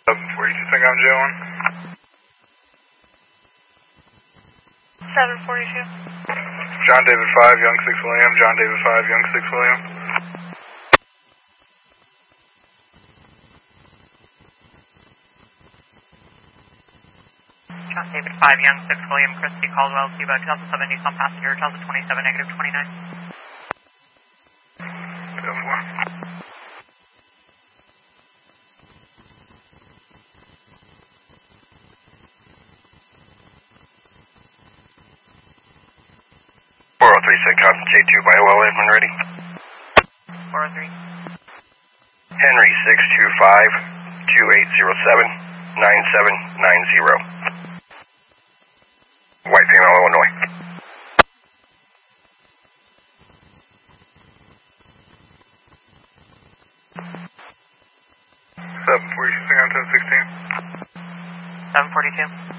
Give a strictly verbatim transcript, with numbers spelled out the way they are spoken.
seven forty-two, think I'm J one. seven forty-two. John David five, Young six William, John David five, Young six William. John David five, Young six William, Christy Caldwell, Cuba, two thousand seven Nissan passenger, two thousand twenty-seven, negative twenty-nine. seven one. four oh three six, J two by O L M when ready. four oh three. Henry six two five, two eight zero seven, nine seven nine zero. White Female, Illinois. seven forty-two, think I'm ten sixteen. seven forty-two.